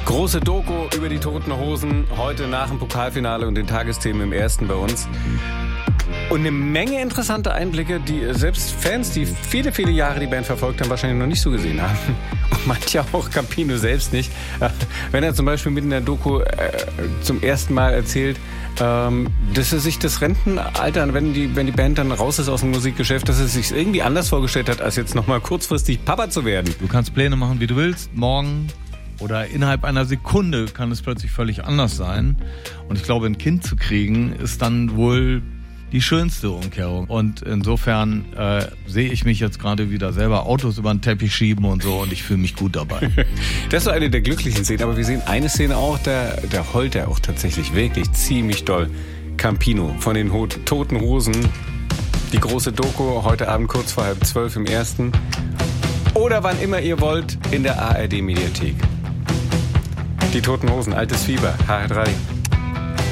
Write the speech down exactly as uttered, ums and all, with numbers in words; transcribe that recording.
Große Doku über die Toten Hosen, heute nach dem Pokalfinale und den Tagesthemen im Ersten bei uns. Und eine Menge interessante Einblicke, die selbst Fans, die viele, viele Jahre die Band verfolgt haben, wahrscheinlich noch nicht so gesehen haben. Und manche auch Campino selbst nicht. Wenn er zum Beispiel mitten in der Doku äh, zum ersten Mal erzählt, ähm, dass er sich das Rentenalter, wenn die, wenn die Band dann raus ist aus dem Musikgeschäft, dass er sich irgendwie anders vorgestellt hat, als jetzt nochmal kurzfristig Papa zu werden. Du kannst Pläne machen, wie du willst. Morgen oder innerhalb einer Sekunde kann es plötzlich völlig anders sein. Und ich glaube, ein Kind zu kriegen, ist dann wohl die schönste Umkehrung. Und insofern äh, sehe ich mich jetzt gerade wieder selber Autos über den Teppich schieben und so, und ich fühle mich gut dabei. Das ist so eine der glücklichen Szenen, aber wir sehen eine Szene auch, der, der heult er auch tatsächlich wirklich ziemlich doll. Campino von den Ho- Toten Hosen. Die große Doku heute Abend kurz vor halb zwölf im Ersten. Oder wann immer ihr wollt in der A R D-Mediathek. Die Toten Hosen, altes Fieber, H R drei.